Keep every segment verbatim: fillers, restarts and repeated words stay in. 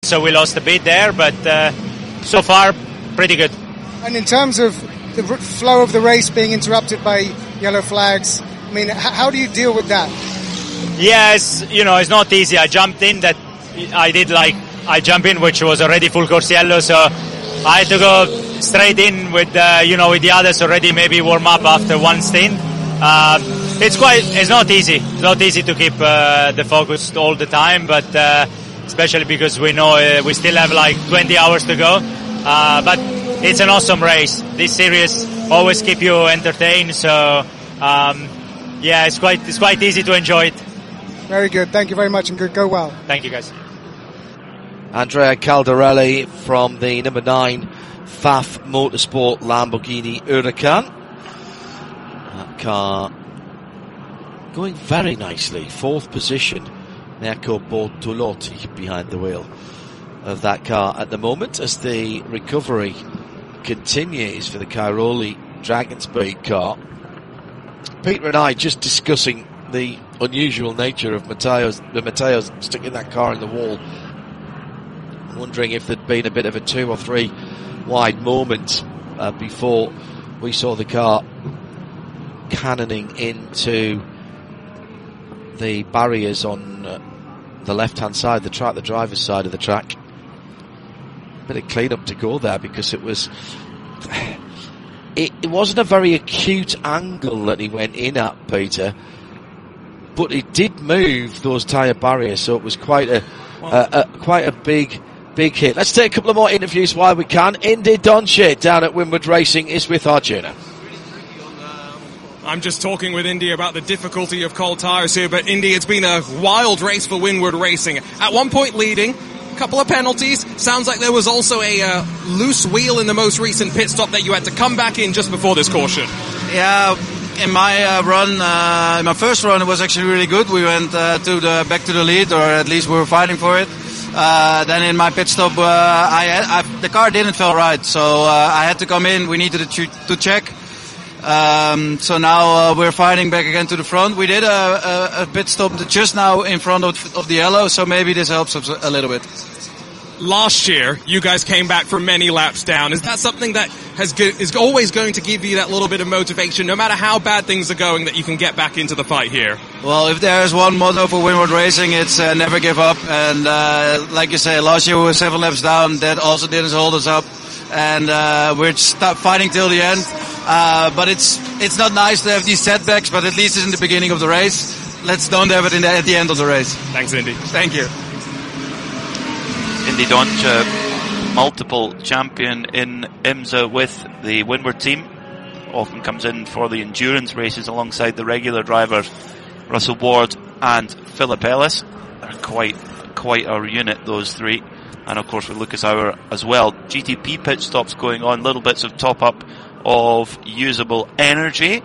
so we lost a bit there, but uh, so far pretty good. And in terms of the flow of the race being interrupted by yellow flags, I mean, how do you deal with that? Yeah, it's, you know, it's not easy. I jumped in that I did like I jump in which was already full course yellow, so I had to go straight in with uh, you know with the others already maybe warm up after one stint. Uh, it's quite it's not easy. It's not easy to keep uh, the focus all the time, but uh, especially because we know uh, we still have like twenty hours to go. Uh, but it's an awesome race. This series always keep you entertained, so um, yeah, it's quite it's quite easy to enjoy it. Very good. Thank you very much, and good. Go well. Thank you, guys. Andrea Caldarelli from the number nine F A F Motorsport Lamborghini Huracan. That car going very nicely. Fourth position. Mirko Bortolotti behind the wheel of that car at the moment as the recovery continues for the Cairoli Dragonspeed car. Peter and I just discussing the unusual nature of Matteo's, the Matteo's sticking that car in the wall, wondering if there'd been a bit of a two or three wide moment uh, before we saw the car cannoning into the barriers on uh, the left hand side of the track, the driver's side of the track. Bit of clean up to go there because it was it, it wasn't a very acute angle that he went in at, Peter, but it did move those tyre barriers, so it was quite a, a, a quite a big big hit. Let's take a couple of more interviews while we can. Indy Doncic down at Winward Racing is with Arjuna. I'm just talking with Indy about the difficulty of cold tyres here, but Indy, it's been a wild race for Winward Racing. At one point leading, a couple of penalties. Sounds like there was also a uh, loose wheel in the most recent pit stop that you had to come back in just before this caution. Yeah, in my uh, run, uh, in my first run, it was actually really good. We went uh, to the back to the lead, or at least we were fighting for it. Uh, then in my pit stop, uh, I, had, I the car didn't feel right, so uh, I had to come in. We needed to, to check. Um, so now uh, we're fighting back again to the front. We did a, a, a pit stop just now in front of, of the yellow, so maybe this helps us a little bit. Last year, you guys came back from many laps down. Is that something that has go- is always going to give you that little bit of motivation, no matter how bad things are going, that you can get back into the fight here? Well, if there's one motto for Winward Racing, it's uh, never give up. And uh, like you say, last year we were seven laps down. That also didn't hold us up. And uh, we're st- fighting till the end. Uh, but it's it's not nice to have these setbacks, but at least it's in the beginning of the race. Let's don't have it in the, at the end of the race. Thanks, Indy. Thank you. Indy Doncic, multiple champion in IMSA with the Winward team, often comes in for the endurance races alongside the regular drivers Russell Ward and Philip Ellis. They're quite quite a unit, those three. And of course with Lucas Auer as well. G T P pit stops going on, little bits of top up of usable energy.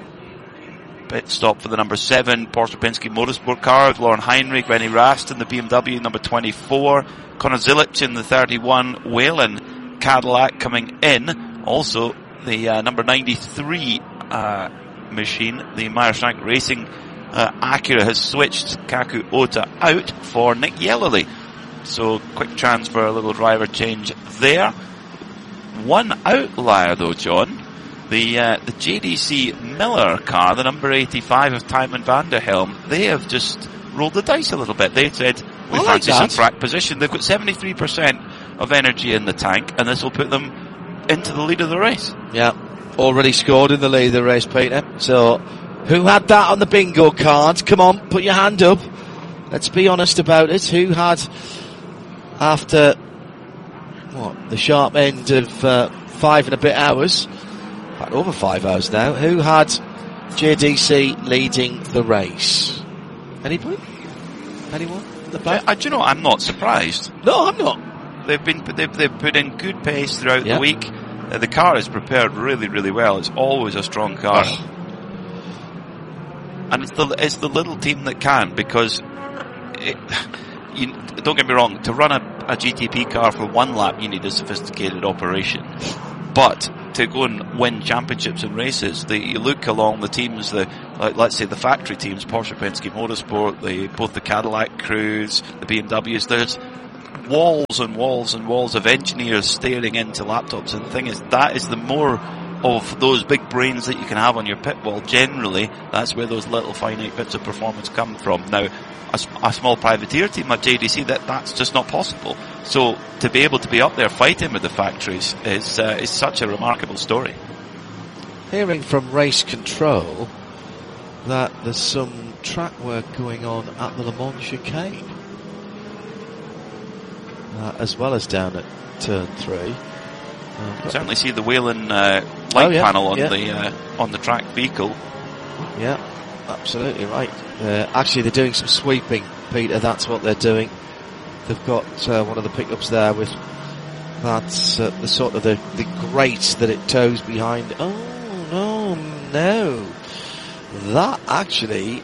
Pit stop for the number seven Porsche Penske Motorsport car, Lauren Heinrich, Rennie Rast in the B M W number twenty-four, Conor Zilic in the thirty-one Whelen Cadillac coming in. Also the uh, number ninety-three uh, machine, the Meyer-Shank Racing uh, Acura, has switched Kaku Ota out for Nick Yellerly. So quick transfer, a little driver change there. One outlier though, John. The uh, the J D C Miller car, the number eighty-five of Tymon van der Helm, they have just rolled the dice a little bit. They said, we like fancy that. some track position. They've got seventy-three percent of energy in the tank, and this will put them into the lead of the race. Yeah, already scored in the lead of the race, Peter. So, who had that on the bingo cards? Come on, put your hand up. Let's be honest about it. Who had, after, what, the sharp end of uh, five and a bit hours, about over five hours now, who had J D C leading the race? Anybody? Anyone? The back? I, I, do you know, I'm not surprised. No, I'm not. They've been they've, they've put in good pace throughout Yep. the week. Uh, the car is prepared really, really well. It's always a strong car. Oh. And it's the it's the little team that can, because it, you, don't get me wrong, to run a, a G T P car for one lap you need a sophisticated operation, but to go and win championships and races, the, you look along the teams, the like, let's say the factory teams, Porsche Penske Motorsport, the both the Cadillac crews, the B M Ws, there's walls and walls and walls of engineers staring into laptops. And the thing is, that is the more of those big brains that you can have on your pit wall. Generally, that's where those little finite bits of performance come from. Now, a, a small privateer team like J D C, that that's just not possible. So to be able to be up there fighting with the factories is uh, is such a remarkable story. Hearing from race control that there's some track work going on at the Le Mans chicane, uh, as well as down at turn three. Uh, certainly see the Whelen uh, light oh, yeah, panel on yeah. the uh, on the track vehicle. Yeah, absolutely right. Uh, actually, they're doing some sweeping, Peter. That's what they're doing. They've got uh, one of the pickups there with that's uh, the sort of the, the grate that it tows behind. Oh no, no, that actually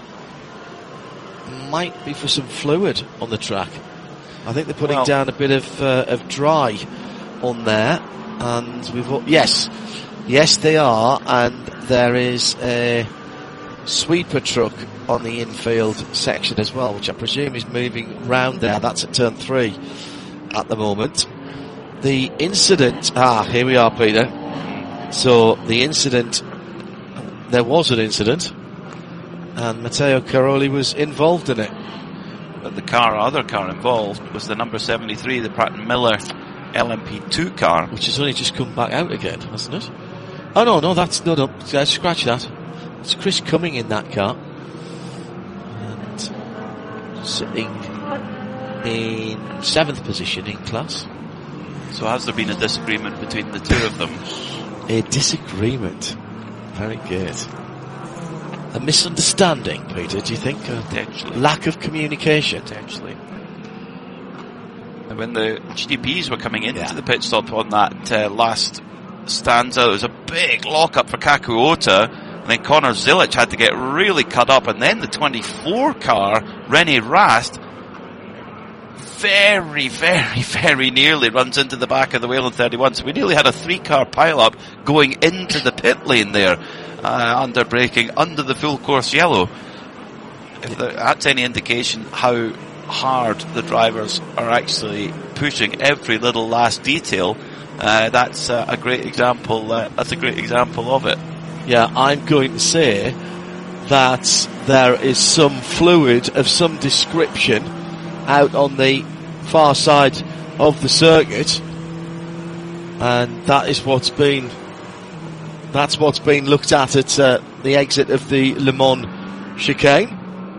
might be for some fluid on the track. I think they're putting well, down a bit of uh, of dry on there, and we've all, yes, yes they are, and there is a sweeper truck on the infield section as well, which I presume is moving round there. That's at turn three at the moment. The incident, ah, here we are, Peter. So the incident, there was an incident, and Matteo Caroli was involved in it. But the car, other car involved was the number seventy-three, the Pratt and Miller L M P two car, which has only just come back out again, hasn't it? Oh no, no, that's no, no. Uh, scratch that. It's Chris Cumming in that car, and sitting in seventh position in class. So has there been a disagreement between the two of them? A disagreement. Very good. A misunderstanding, Peter, do you think? A Potentially. Lack of communication? Potentially. And when the G D Ps were coming into Yeah. the pit stop on that uh, last stanza, there was a big lock-up for Kakuota, and then Connor Zilic had to get really cut up, and then the twenty-four car, René Rast, very, very, very nearly runs into the back of the Whelen thirty-one. So we nearly had a three-car pile-up going into the pit lane there, uh, under braking, under the full course yellow. If that's any indication how hard the drivers are actually pushing every little last detail, uh, that's uh, a great example. Uh, that's a great example of it. Yeah, I'm going to say that there is some fluid of some description out on the far side of the circuit, and that is what's been that's what's been looked at at uh, the exit of the Le Mans chicane.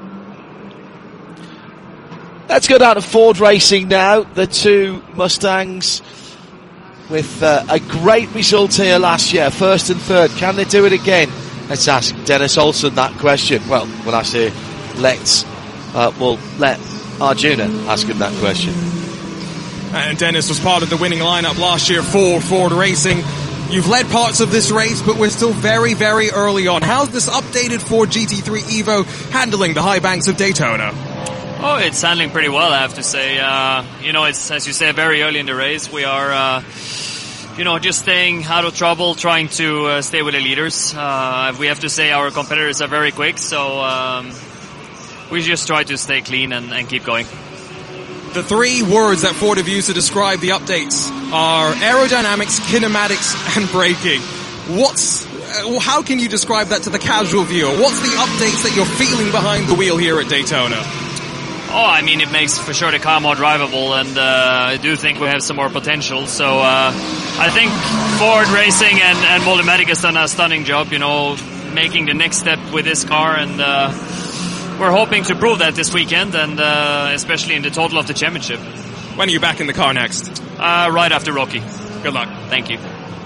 Let's go down to Ford Racing now. The two Mustangs with uh, a great result here last year, first and third. Can they do it again? Let's ask Dennis Olsen that question. Well, when I say let's, uh, we'll let Arjuna ask him that question. And Dennis was part of the winning lineup last year for Ford Racing. You've led parts of this race, but we're still very, very early on. How's this updated Ford G T three Evo handling the high banks of Daytona? Oh, it's handling pretty well, I have to say. Uh, you know, it's, as you say, very early in the race. We are, uh, you know, just staying out of trouble, trying to uh, stay with the leaders. Uh, we have to say our competitors are very quick, so um, we just try to stay clean and, and keep going. The three words that Ford have used to describe the updates are aerodynamics, kinematics, and braking. What's, uh, how can you describe that to the casual viewer? What's the updates that you're feeling behind the wheel here at Daytona? Oh, I mean, it makes for sure the car more drivable, and uh, I do think we have some more potential. So uh, I think Ford Racing and, and Moldematic has done a stunning job, you know, making the next step with this car, and uh, we're hoping to prove that this weekend, and uh, especially in the total of the championship. When are you back in the car next? Uh, right after Rocky. Good luck. Thank you.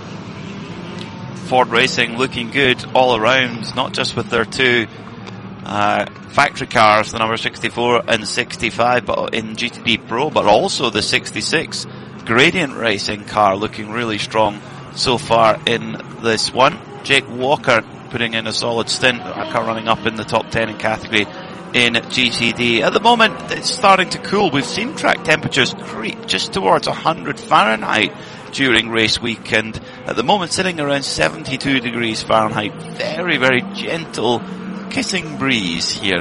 Ford Racing looking good all around, not just with their two uh, factory cars, the number sixty-four and sixty-five, but in G T D Pro, but also the sixty-six Gradient Racing car looking really strong so far in this one. Jake Walker putting in a solid stint, a car running up in the top ten in category in G T D. At the moment, it's starting to cool. We've seen track temperatures creep just towards one hundred Fahrenheit during race week, and at the moment sitting around seventy-two degrees Fahrenheit. Very, very gentle kissing breeze here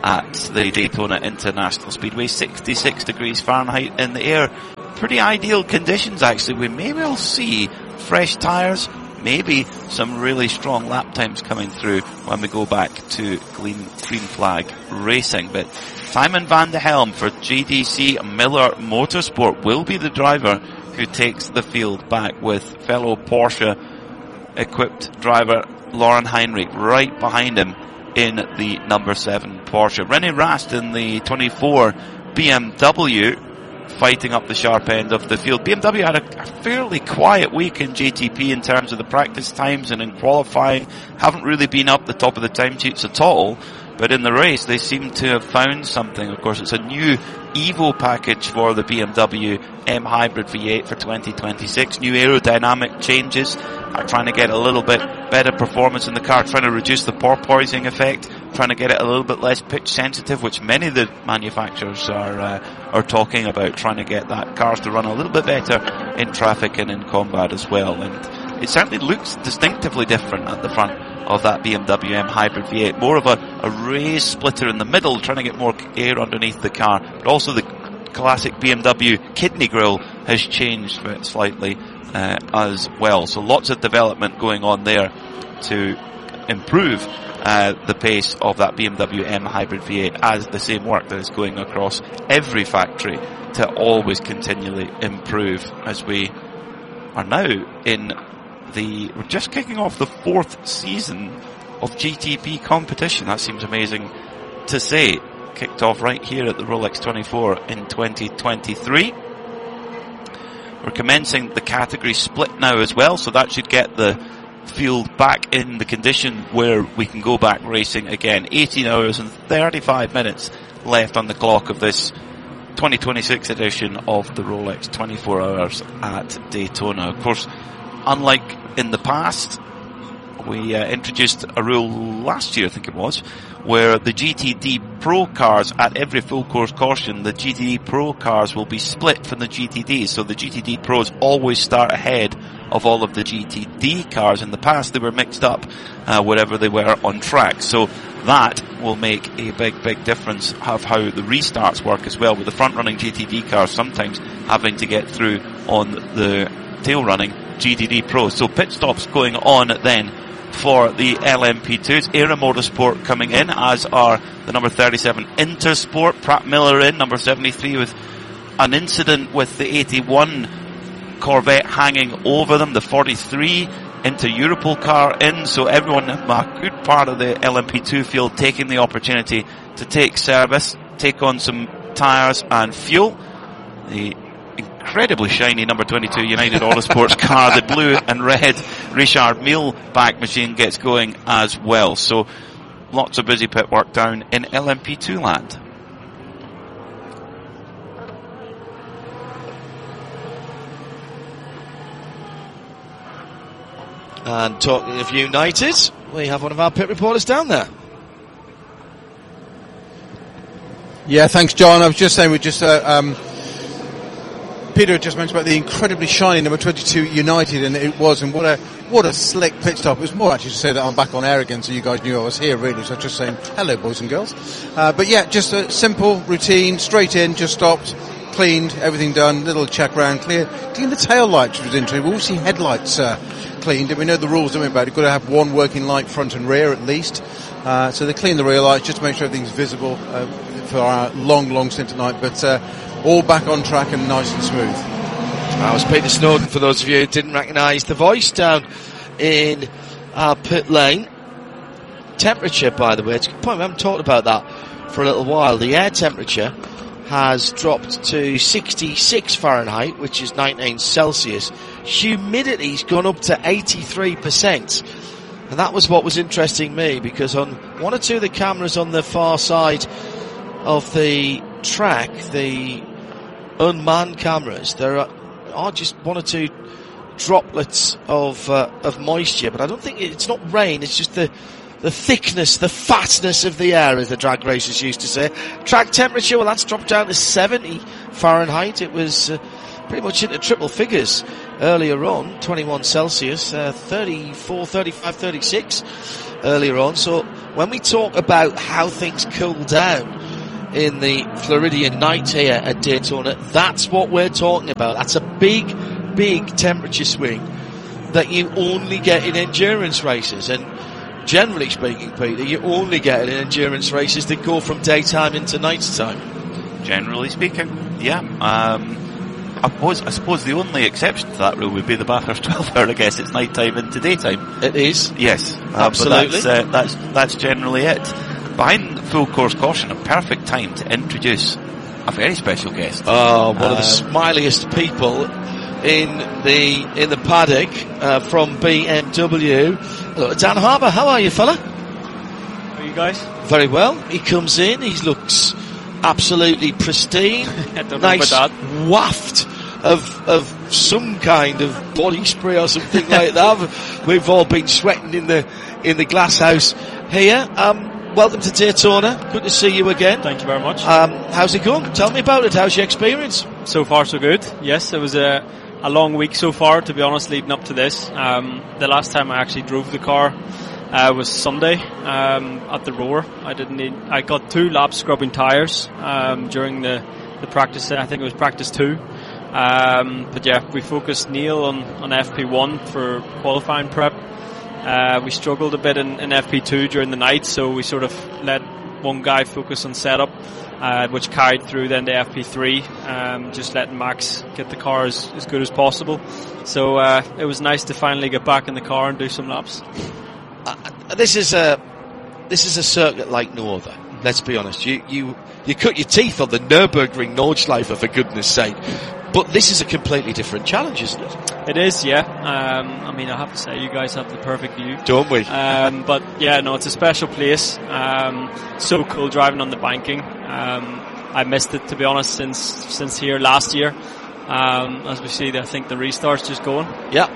at the Daytona International Speedway. sixty-six degrees Fahrenheit in the air. Pretty ideal conditions, actually. We may well see fresh tyres, maybe some really strong lap times coming through when we go back to green, green flag racing. But Simon van de Helm for G D C Miller Motorsport will be the driver who takes the field back, with fellow Porsche equipped driver Lauren Heinrich right behind him in the number seven Porsche. René Rast in the twenty-four B M W fighting up the sharp end of the field. B M W had a, a fairly quiet week in J T P in terms of the practice times and in qualifying. Haven't really been up the top of the time sheets at all, but in the race they seem to have found something. Of course, it's a new Evo package for the B M W M Hybrid V eight for twenty twenty-six. New aerodynamic changes are trying to get a little bit better performance in the car, trying to reduce the porpoising effect, trying to get it a little bit less pitch sensitive, which many of the manufacturers are uh, are talking about, trying to get that cars to run a little bit better in traffic and in combat as well. And it certainly looks distinctively different at the front of that B M W M Hybrid V eight. More of a, a raised splitter in the middle, trying to get more air underneath the car. But also the classic B M W kidney grille has changed slightly uh, as well. So lots of development going on there to improve uh, the pace of that B M W M Hybrid V eight, as the same work that is going across every factory to always continually improve, as we are now in the, we're just kicking off the fourth season of G T P competition. That seems amazing to say. Kicked off right here at the Rolex twenty-four in twenty twenty-three. We're commencing the category split now as well, so that should get the field back in the condition where we can go back racing again. eighteen hours and thirty-five minutes left on the clock of this twenty twenty-six edition of the Rolex twenty-four hours at Daytona. Of course, unlike in the past, we uh, introduced a rule last year, I think it was, where the G T D Pro cars, at every full course caution, the G T D Pro cars will be split from the G T Ds. So the G T D Pros always start ahead of all of the G T D cars. In the past, they were mixed up uh, wherever they were on track. So that will make a big, big difference of how the restarts work as well, with the front-running G T D cars sometimes having to get through on the tail-running G T D Pros. So pit stops going on then for the L M P twos. Era Motorsport coming in, as are the number thirty-seven Intersport. Pratt Miller in, number seventy-three, with an incident with the eighty-one Corvette hanging over them. The forty-three Inter Europol car in, so everyone, a good part of the L M P two field taking the opportunity to take service, take on some tyres and fuel. The incredibly shiny number twenty-two United Autosports car, the blue and red Richard Mille back machine, gets going as well. So lots of busy pit work down in L M P two land. And talking of United, we have one of our pit reporters down there. Yeah, thanks, John. I was just saying, we just uh, um, Peter just mentioned about the incredibly shiny number twenty-two United, and it was, and what a what a slick pit stop. It was more actually to say that I'm back on air again, so you guys knew I was here, really. So just saying hello, boys and girls. Uh, but yeah, just a simple routine, straight in, just stopped, cleaned, everything done, little check round, clear, cleaned the tail lights, which was interesting. We all see headlights uh, cleaned, and we know the rules, don't we, about it? You've got to have one working light front and rear at least. Uh, so they clean the rear lights just to make sure everything's visible uh, for our long, long stint tonight. But uh, all back on track and nice and smooth. That was Peter Snowden, for those of you who didn't recognise the voice, down in our pit lane. Temperature, by the way, it's a good point, we haven't talked about that for a little while. The air temperature has dropped to sixty-six Fahrenheit, which is nineteen Celsius. Humidity's gone up to eighty-three percent. And that was what was interesting me, because on one or two of the cameras on the far side of the track, the unmanned cameras, there are, are just one or two droplets of uh, of moisture, but I don't think it, it's not rain, it's just the the thickness, the fatness of the air, as the drag racers used to say. Track temperature, well, that's dropped down to seventy Fahrenheit. It was uh, pretty much into triple figures earlier on, twenty-one Celsius, uh, thirty-four, thirty-five, thirty-six. earlier on. So when we talk about how things cool down in the Floridian night here at Daytona, that's what we're talking about. That's a big, big temperature swing that you only get in endurance races. And generally speaking, Peter, you only get it in endurance races that go from daytime into nighttime. Generally speaking, yeah. Um, I suppose, I suppose the only exception to that rule would be the Bathurst twelve hour. I guess it's nighttime into daytime. It is. Yes, absolutely. Uh, but that's, uh, that's that's generally it. Behind full course caution, a perfect time to introduce a very special guest. Oh, one um, of the smiliest people in the in the paddock uh, from B M W. Hello, Dan Harbour. How are you, fella? How are you guys? Very well. He comes in. He looks absolutely pristine. I don't nice know about that. waft of of some kind of body spray or something like that. We've all been sweating in the in the glass house here. Um, welcome to Daytona. Good to see you again. Thank you very much. Um, how's it going? Tell me about it. How's your experience? So far, so good. Yes, it was a a long week so far, to be honest, leading up to this. Um, the last time I actually drove the car uh, was Sunday um, at the Roar. I didn't need. I got two laps scrubbing tyres um, during the the practice. I think it was practice two. Um, but yeah, we focused Neil on, on F P one for qualifying prep. Uh, we struggled a bit in, in F P two during the night, so we sort of let one guy focus on setup, uh, which carried through then to F P three, um, just letting Max get the car as, as good as possible. So uh, it was nice to finally get back in the car and do some laps. Uh, this is a this is a circuit like no other. Let's be honest. You you you cut your teeth on the Nürburgring Nordschleife, for goodness sake. But this is a completely different challenge, isn't it? It is, yeah. Um, I mean, I have to say, you guys have the perfect view. Don't we? Um, but yeah, no, it's a special place. Um, so cool driving on the banking. Um, I missed it, to be honest, since since here last year. Um, as we see, I think the restart's just going. Yeah.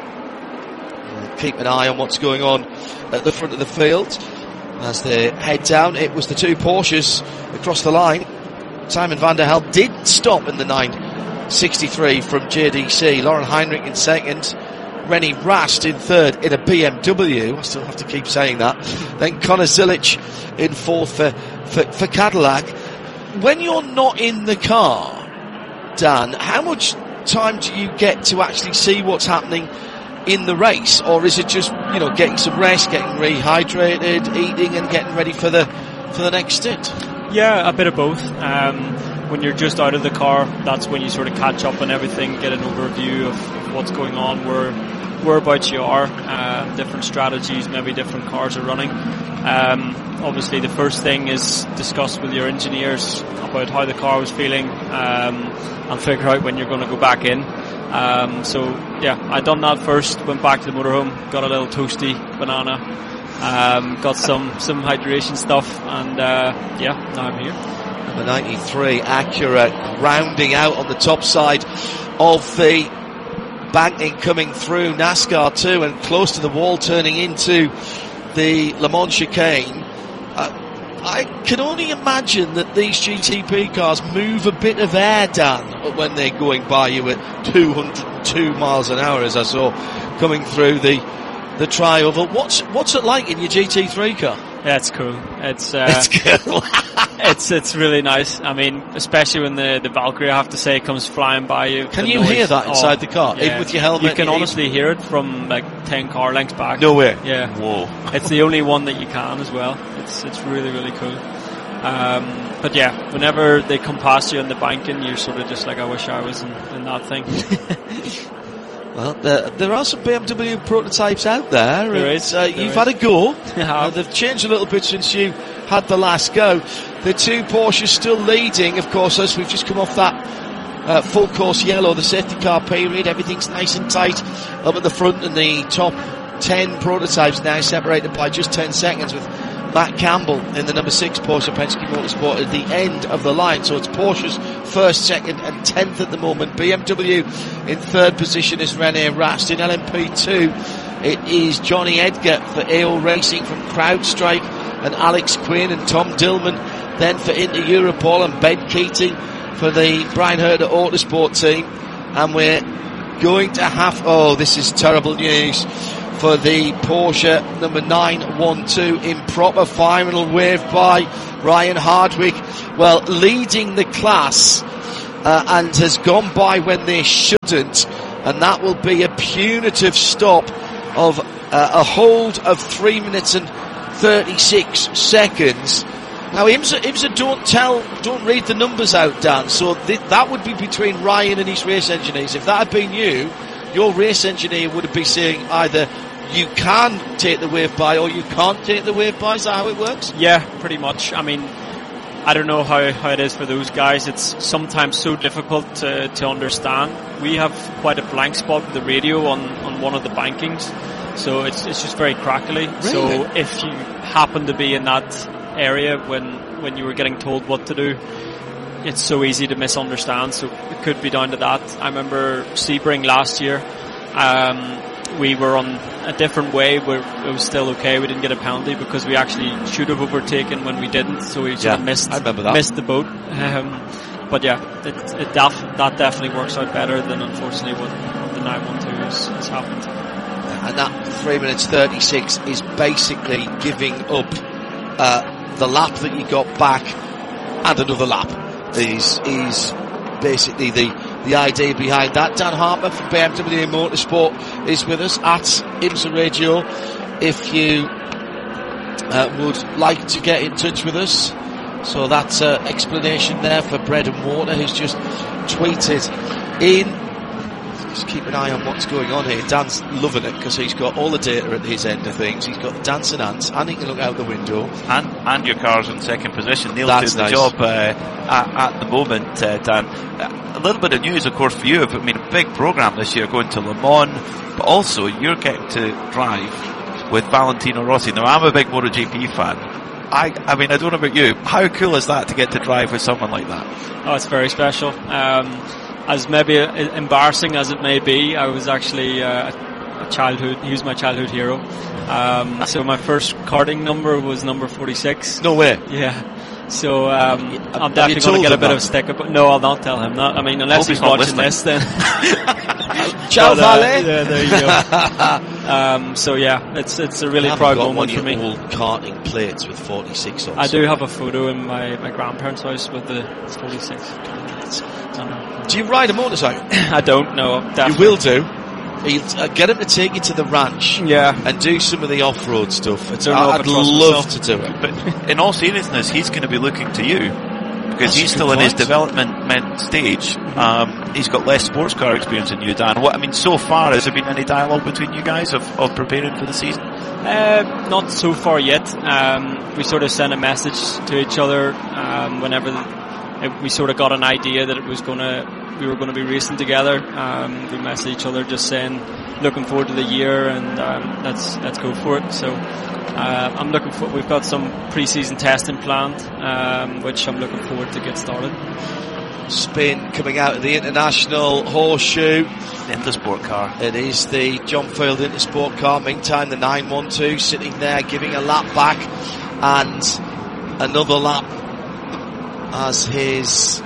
We'll keep an eye on what's going on at the front of the field as they head down. It was the two Porsches across the line. Simon van der Helm did stop in the nine sixty-three from J D C. Lauren Heinrich in second. Rennie Rast in third in a B M W. I still have to keep saying that. Then Connor Zilic in fourth for, for, for Cadillac. When you're not in the car, Dan, how much time do you get to actually see what's happening in the race? Or is it just, you know, getting some rest, getting rehydrated, eating and getting ready for the for the next stint? Yeah, a bit of both. Um, when you're just out of the car, that's when you sort of catch up on everything, get an overview of, of what's going on, where whereabouts you are, uh, different strategies, maybe different cars are running. Um, obviously, the first thing is discuss with your engineers about how the car was feeling, um, and figure out when you're going to go back in. Um, so yeah, I done that first. Went back to the motorhome, got a little toasty banana, um, got some some hydration stuff, and uh, yeah, now I'm here. Number ninety-three Acura rounding out on the top side of the banking coming through NASCAR too, and close to the wall, turning into the Le Mans chicane. Uh, I can only imagine that these G T P cars move a bit of air, Dan, when they're going by you at two hundred two miles an hour, as I saw coming through the the tri-oval. What's what's it like in your G T three car? Yeah, it's cool. It's uh, it's cool. it's it's really nice. I mean, especially when the, the Valkyrie, I have to say, comes flying by you. Can you noise. hear that inside oh, the car, yeah. even with your helmet? You can honestly even hear it from like ten car lengths back. No way. Yeah. Whoa. It's the only one that you can as well. It's it's really really cool. Um, but yeah, whenever they come past you on the banking, you're sort of just like, I wish I was in, in that thing. Well, there, there are some B M W prototypes out there. There is. Uh, there you've is. had a go. Yeah. Uh, they've changed a little bit since you had the last go. The two Porsches still leading, of course, as we've just come off that uh, full course yellow, the safety car period. Everything's nice and tight up at the front, and the top ten prototypes now separated by just ten seconds, with Matt Campbell in the number six Porsche Penske Motorsport at the end of the line. So it's Porsche's first, second and tenth at the moment. B M W in third position is René Rast. In L M P two it is Johnny Edgar for A O Racing from CrowdStrike, and Alex Quinn and Tom Dillman then for Inter Europol, and Ben Keating for the Brian Herter Autosport team. And we're going to have, oh, this is terrible news for the Porsche number nine one two improper final wave by Ryan Hardwick. Well, leading the class uh, and has gone by when they shouldn't, and that will be a punitive stop of uh, a hold of three minutes and thirty-six seconds. Now, IMSA, IMSA don't tell, don't read the numbers out, Dan, so th- that would be between Ryan and his race engineers. If that had been you, your race engineer would have been saying either you can take the wave by or you can't take the wave by. Is that how it works? Yeah, pretty much. I mean, I don't know how, how it is for those guys. It's sometimes so difficult to, to understand. We have quite a blank spot with the radio on, on one of the bankings, so it's it's just very crackly. Really? So if you happen to be in that area when when you were getting told what to do, it's so easy to misunderstand. So it could be down to that. I remember Sebring last year, um, we were on a different way where it was still okay. We didn't get a penalty because we actually should have overtaken when we didn't, so we sort Yeah, of missed I remember that. missed the boat. Um, but yeah, it, it def- that definitely works out better than unfortunately what the nine one two has, has happened. And that three minutes thirty-six is basically giving up uh, the lap that you got back and another lap is is basically the the idea behind that. Dan Hartman from B M W Motorsport is with us at IMSA Radio. If you uh, would like to get in touch with us, so that's uh, explanation there for Bread and Water, who's just tweeted in. Just keep an eye on what's going on here. Dan's loving it because he's got all the data at his end of things. He's got dancing ants and he can look out the window. And and your car's in second position. Neil's That's doing the nice. job uh, at, at the moment, uh, Dan. Uh, a little bit of news, of course, for you. I mean, a big programme this year going to Le Mans, but also you're getting to drive with Valentino Rossi. Now, I'm a big MotoGP fan. I, I mean, I don't know about you. How cool is that to get to drive with someone like that? Oh, it's very special. Um, as maybe embarrassing as it may be, I was actually uh, a childhood, he was my childhood hero. Um, so my first karting number was number forty-six. No way. Yeah. So um, I'm you definitely going told to get a him bit that? of a sticker, but no, I'll not tell him that. I mean, unless Hope he's he's not watching listening. this, then. Ciao, But, uh, Vale. yeah, there you go. um, so yeah, it's it's a really I proud haven't got moment one for of me. your old karting plates with forty-six on. I so- do have a photo in my, my grandparents' house with the forty-six. I don't know. Do you ride a motorcycle? I don't know. You Definitely. will do. He'll uh, get him to take you to the ranch Yeah. and do some of the off-road stuff. It's, Don't know if I'd I trust love myself. to do it. But in all seriousness, he's going to be looking to you because That's a he's good still in his point. development stage. Um, he's got less sports car experience than you, Dan. What I mean, so far, has there been any dialogue between you guys of, of preparing for the season? Uh, not so far yet. Um, we sort of sent a message to each other um, whenever the, it, we sort of got an idea that it was gonna we were going to be racing together. Um, we messaged each other just saying, looking forward to the year and um, let's let's go for it. So uh, I'm looking for. We've got some pre-season testing planned, um, which I'm looking forward to get started. Spin coming out of the International Horseshoe. In the sport car. It is the John Field Intersport car. Meantime, the nine one two sitting there giving a lap back and another lap as his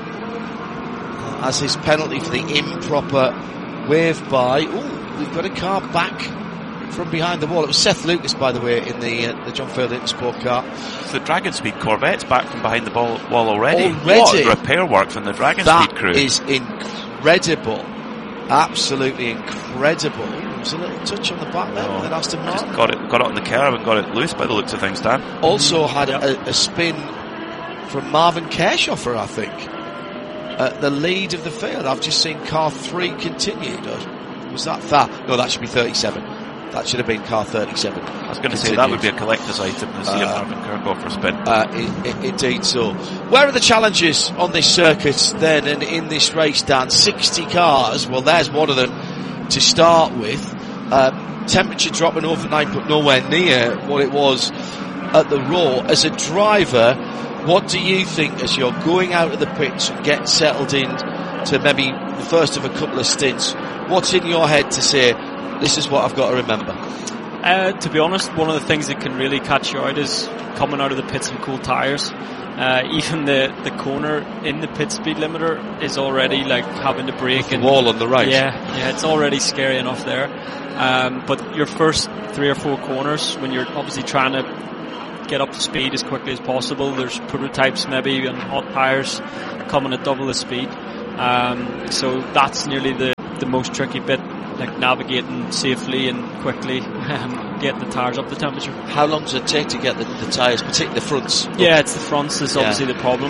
as his penalty for the improper wave by. Ooh, we've got a car back from behind the wall. It was Seth Lucas, by the way, in the uh, the John Field Intersport car. It's the Dragon Speed Corvette's back from behind the ball, wall already. Already? What repair work from the Dragon That Speed crew. is incredible. Absolutely incredible. There was a little touch on the back there Oh, with an Aston Just Martin. got it, got it on the curb and got it loose by the looks of things, Dan. Also had a, a spin from Marvin Kerschoffer, I think, at the lead of the field. I've just seen car three continued. Or was that that? No, that should be thirty-seven. That should have been car thirty-seven. I was going to say that would be a collector's item to see a Uh, Marvin Kirchhofer spin. Uh, i i indeed so. Where are the challenges on this circuit then and in this race, Dan? sixty cars. Well, there's one of them to start with. Uh, temperature dropping overnight, but nowhere near what it was at the Raw. As a driver, what do you think as you're going out of the pits and getting settled in to maybe the first of a couple of stints? What's in your head to say, this is what I've got to remember? Uh, to be honest, one of the things that can really catch you out is coming out of the pits in cool tyres. Uh, even the, the corner in the pit speed limiter is already like having to brake. The and wall on the right. Yeah, yeah, it's already scary enough there. Um, but your first three or four corners, when you're obviously trying to get up to speed as quickly as possible, there's prototypes maybe and hot tires coming at double the speed. Um, so that's nearly the, the most tricky bit, like navigating safely and quickly and getting the tires up to temperature. How long does it take to get the, the tyres, particularly the fronts? Yeah, it's the fronts is obviously yeah. the problem.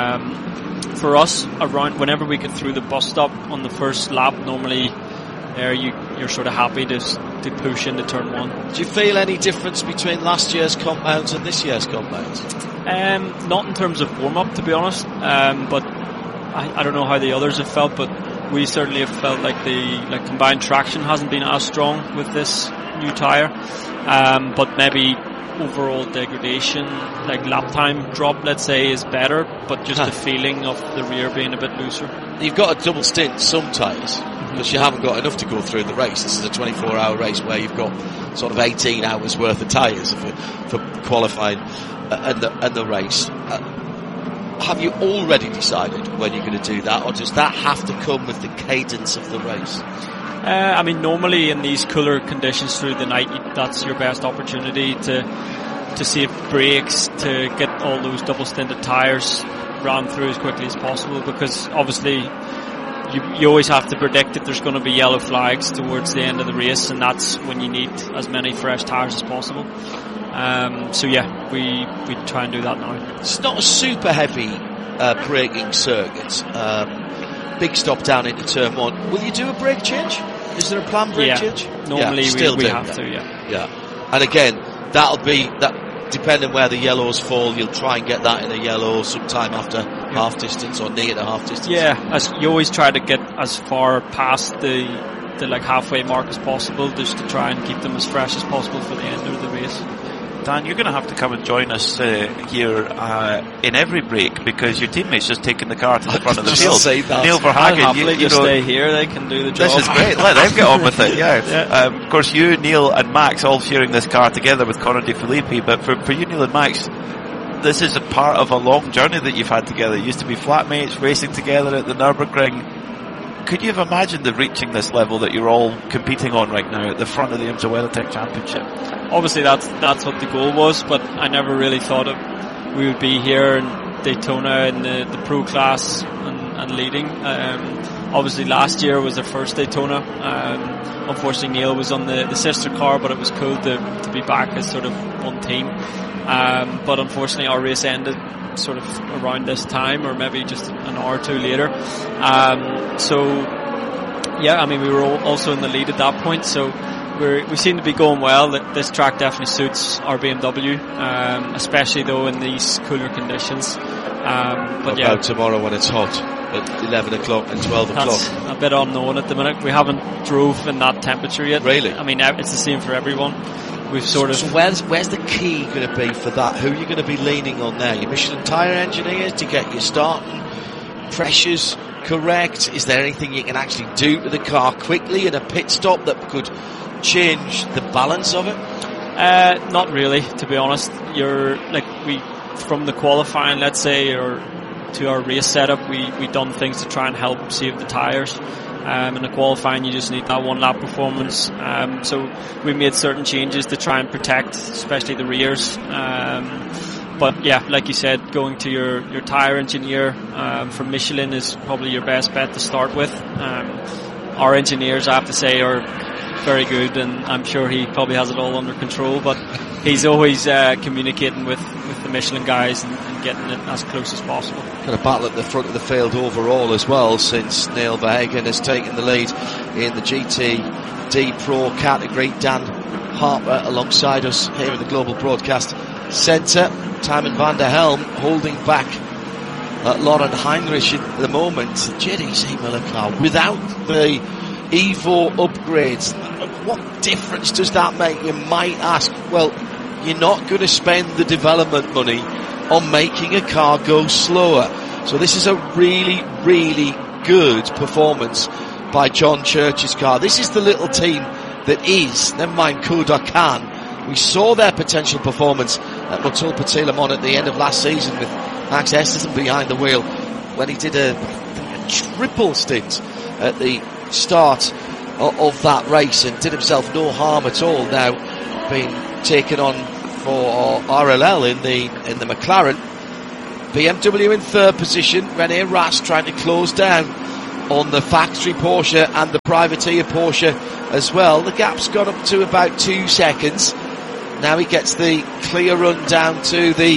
Um, for us, around whenever we get through the bus stop on the first lap, normally there you, you're sort of happy to, to push into turn one. Do you feel any difference between last year's compounds and this year's compounds? Um, not in terms of warm-up, to be honest, um, but I, I don't know how the others have felt, but we certainly have felt like the like combined traction hasn't been as strong with this new tyre, um, but maybe overall degradation, like lap time drop, let's say, is better, but just huh. the feeling of the rear being a bit looser. You've got a double stint some tyres, mm-hmm. because you haven't got enough to go through the race. This is a twenty-four hour race where you've got sort of eighteen hours worth of tyres for, for qualifying uh, and, the, and the race. Uh, Have you already decided when you're going to do that, or does that have to come with the cadence of the race? Uh, I mean, normally in these cooler conditions through the night, that's your best opportunity to to save brakes, to get all those double stinted tyres ran through as quickly as possible, because obviously you, you always have to predict that there's going to be yellow flags towards the end of the race, and that's when you need as many fresh tyres as possible. Um, so yeah, we we try and do that now. It's not a super heavy uh, braking circuit. Um, big stop down into turn one. Will you do a brake change? Is there a planned brake yeah. change? Normally yeah, still we, we do have that. to, yeah. Yeah. And again, that'll be that. Depending where the yellows fall, you'll try and get that in a yellow sometime after yeah. half distance or near the half distance. Yeah, as you always try to get as far past the the like halfway mark as possible, just to try and keep them as fresh as possible for the end of the race. Dan, you're going to have to come and join us uh, here uh, in every break, because your teammate's just taking the car to the front of the field. Say that. Neil Verhagen, I'll happily you, you just know, stay here. They can do the job. This is great. Let them get on with it. Yeah. yeah. Um, of course, you, Neil, and Max all sharing this car together with Conor De Filippi. But for for you, Neil and Max, this is a part of a long journey that you've had together. You used to be flatmates, racing together at the Nürburgring. Could you have imagined the reaching this level that you're all competing on right now at the front of the IMSA WeatherTech Championship? Obviously, that's that's what the goal was, but I never really thought it, we would be here in Daytona in the, the pro class and, and leading. Um, obviously, last year was their first Daytona. Um, unfortunately, Neil was on the, the sister car, but it was cool to, to be back as sort of one team. Um, but unfortunately, our race ended sort of around this time, or maybe just an hour or two later. Um, so, yeah, I mean, we were also in the lead at that point, so we're, we seem to be going well. This track definitely suits our B M W, um, especially though in these cooler conditions. Um, but what yeah, about tomorrow when it's hot at eleven o'clock and twelve that's o'clock? a bit unknown at the minute. We haven't drove in that temperature yet. Really? I mean, it's the same for everyone. We've sort of. So where's where's the key going to be for that? Who are you going to be leaning on there? Your Michelin tyre engineers to get your starting pressures correct? Is there anything you can actually do to the car quickly in a pit stop that could change the balance of it? Uh, not really, to be honest. You're like we from the qualifying, let's say, or to our race setup, we we done things to try and help save the tyres. Um, in the qualifying, you just need that one lap performance. Um, so we made certain changes to try and protect, especially the rears. Um, but yeah, like you said, going to your, your tyre engineer um, from Michelin is probably your best bet to start with. Um, our engineers, I have to say, are very good, and I'm sure he probably has it all under control, but he's always uh, communicating with, with the Michelin guys and, and getting it as close as possible. Got a battle at the front of the field overall as well, since Neil Verhagen has taken the lead in the G T D Pro category. Dan Harper alongside us here in the Global Broadcast Centre. Thymen van der Helm holding back uh, Lauren Heinrich at the moment. J D C Miller car without the Evo upgrades. What difference does that make, you might ask? Well, you're not going to spend the development money on making a car go slower. So this is a really, really good performance by John Church's car. This is the little team that is, never mind Koda Khan. We saw their potential performance at Motul Patilamon at the end of last season with Max Esterson behind the wheel when he did a, a triple stint at the start of, of that race and did himself no harm at all. Now being taken on for R L L in the in the McLaren. B M W in third position. René Rast trying to close down on the factory Porsche and the privateer Porsche as well. The gap's got up to about two seconds. Now he gets the clear run down to the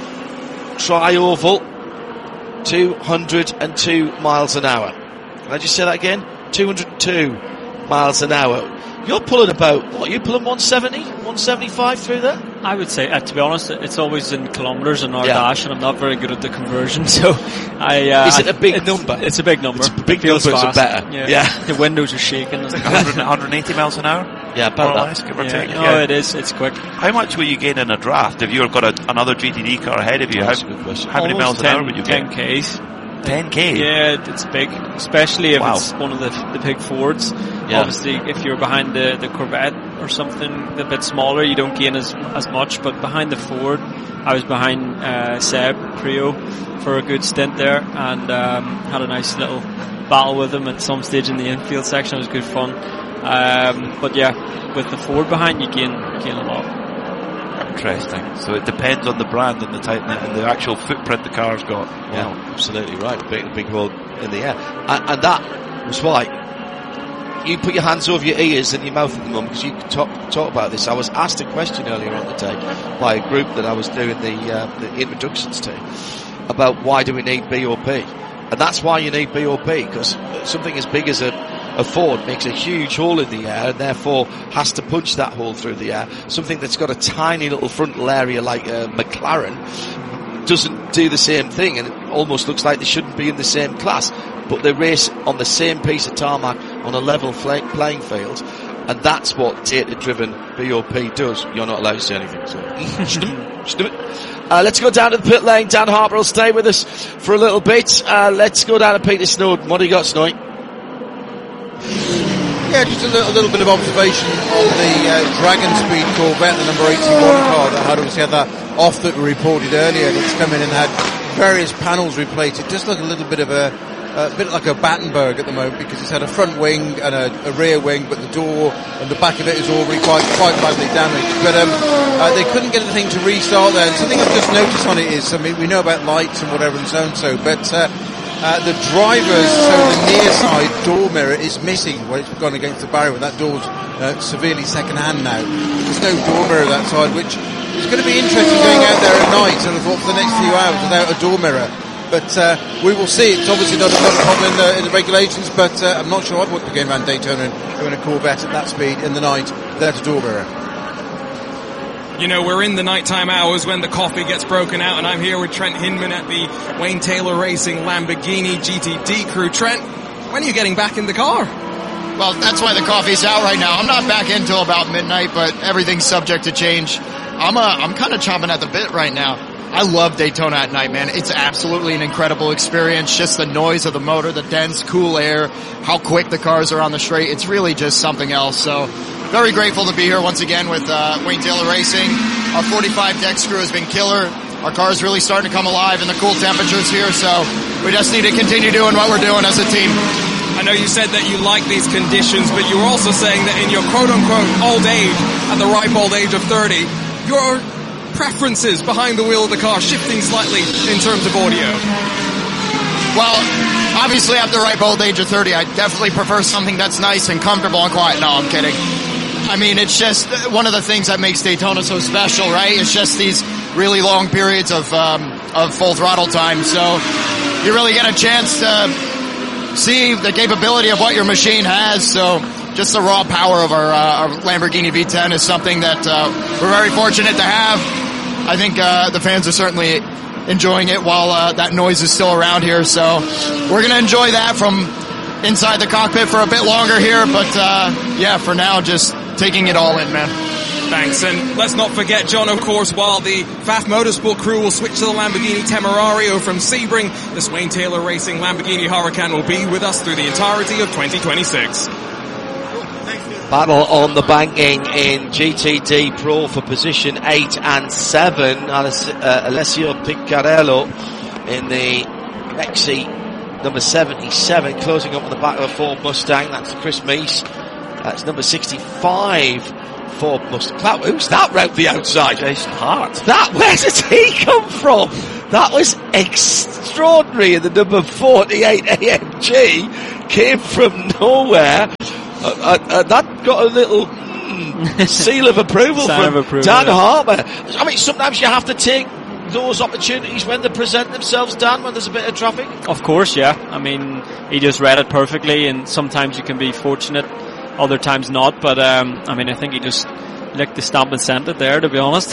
tri-oval. two hundred two miles an hour. Can I just say that again? two hundred two miles an hour. You're pulling about, what, you're pulling one seventy, one seventy-five through there? I would say, uh, to be honest, it's always in kilometres in our Yeah. dash, and I'm not very good at the conversion, so I... Uh, Is it a big it's, number? It's a big number. It's a big It feels number, fast. so better. Yeah. Yeah. The windows are shaking. one hundred, one hundred eighty miles an hour? Yeah, about More or that. less, give or Yeah, take. no, Yeah. it is. It's quick. How much will you gain in a draft if you've got a, another G T D car ahead of you? That's how, a good question. how many Almost miles an ten, hour would you ten gain? Ks. ten K? Yeah, it's big, especially if Wow. it's one of the the big Fords. Yeah. Obviously, if you're behind the, the Corvette or something a bit smaller, you don't gain as as much. But behind the Ford, I was behind uh, Seb Prio for a good stint there, and um, had a nice little battle with him at some stage in the infield section. It was good fun. Um, but yeah, with the Ford behind, you gain gain a lot. Interesting. So it depends on the brand and the type and the actual footprint the car's got. Yeah, absolutely right. Big, big hole in the air. And, and that was why you put your hands over your ears and your mouth at the moment, because you could talk, talk about this. I was asked a question earlier on the day by a group that I was doing the, uh, the introductions to about why do we need B O P. And that's why you need B O P, because something as big as a, a Ford makes a huge hole in the air and therefore has to punch that hole through the air. Something that's got a tiny little frontal area like a McLaren doesn't do the same thing, and it almost looks like they shouldn't be in the same class, but they race on the same piece of tarmac on a level fl- playing field, and that's what data-driven B O P does. You're not allowed to say anything, so uh, let's go down to the pit lane. Dan Harper will stay with us for a little bit. Uh, let's go down to Peter Snowden. What do you got, Snowy? Yeah, just a little, a little bit of observation on the uh, Dragon Speed Corvette, the number eighty-one car that had obviously had that off that we reported earlier. It's come in and had various panels replaced. It does look a little bit of a, a bit like a Battenberg at the moment, because it's had a front wing and a, a rear wing, but the door and the back of it is already quite quite badly damaged. But um, uh, they couldn't get anything to restart there. And something I've just noticed on it is, I mean, we know about lights and whatever and so and so, but uh, Uh, the driver's, so the near side door mirror is missing when it's gone against the barrier, and that door's uh, severely second hand now. There's no door mirror that side, which is going to be interesting going out there at night, and I thought for the next few hours without a door mirror. But uh, we will see. It's obviously not a, not a problem in the, in the regulations, but uh, I'm not sure I'd want to be going around Daytona and doing a Corvette at that speed in the night without a door mirror. You know, we're in the nighttime hours when the coffee gets broken out, and I'm here with Trent Hinman at the Wayne Taylor Racing Lamborghini G T D crew. Trent, when are you getting back in the car? Well, that's why the coffee's out right now. I'm not back in till about midnight, but everything's subject to change. I'm uh, I'm kind of chomping at the bit right now. I love Daytona at night, man. It's absolutely an incredible experience. Just the noise of the motor, the dense, cool air, how quick the cars are on the straight. It's really just something else. So very grateful to be here once again with uh, Wayne Taylor Racing. Our forty-five deck screw has been killer. Our car's really starting to come alive in the cool temperatures here. So we just need to continue doing what we're doing as a team. I know you said that you like these conditions, but you were also saying that in your quote-unquote old age, at the ripe old age of thirty, your preferences behind the wheel of the car shifting slightly in terms of audio. Well, obviously at the ripe old age of thirty, I definitely prefer something that's nice and comfortable and quiet. No, I'm kidding. I mean, it's just one of the things that makes Daytona so special, right? It's just these really long periods of um, of full throttle time. So you really get a chance to see the capability of what your machine has. So just the raw power of our, uh, our Lamborghini V ten is something that uh, we're very fortunate to have. I think uh, the fans are certainly enjoying it while uh, that noise is still around here. So we're going to enjoy that from inside the cockpit for a bit longer here. But uh, yeah, for now, just taking it all in, man. Thanks, and let's not forget, John, of course, while the F A F Motorsport crew will switch to the Lamborghini Temerario from Sebring, the Wayne Taylor Racing Lamborghini Huracan will be with us through the entirety of twenty twenty-six. Battle on the banking in G T D Pro for position eight and seven. Uh, Alessio Piccarello in the Mexi number seventy-seven, closing up on the back of a Ford Mustang. That's Chris Meese. That's number sixty-five, Ford Mustang. That, who's that round the outside? Jason Hart. That, where did he come from? That was extraordinary. And the number forty-eight A M G came from nowhere. Uh, uh, uh, that got a little mm, seal of approval from of approval, Dan yeah. Harper. I mean, sometimes you have to take those opportunities when they present themselves, Dan, when there's a bit of traffic. Of course, yeah. I mean, he just read it perfectly, and sometimes you can be fortunate, other times not. But um, I mean, I think he just licked the stamp and sent it there, to be honest.